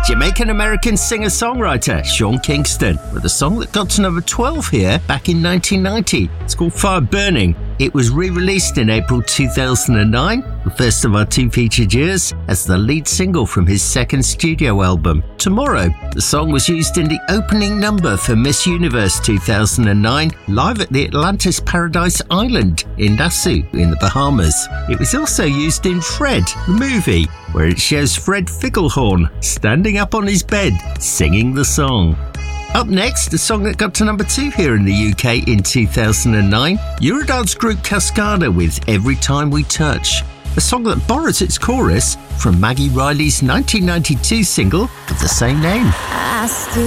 Jamaican-American singer-songwriter Sean Kingston with a song that got to number 12 here back in 1990. It's called Fire Burning. It was re-released in April 2009, the first of our two featured years, as the lead single from his second studio album, Tomorrow. The song was used in the opening number for Miss Universe 2009, live at the Atlantis Paradise Island in Nassau in the Bahamas. It was also used in Fred, the movie, where it shows Fred Figglehorn standing up on his bed singing the song. Up next, a song that got to number 2 here in the UK in 2009, Eurodance group Cascada with Every Time We Touch, a song that borrows its chorus from Maggie Riley's 1992 single of the same name. I still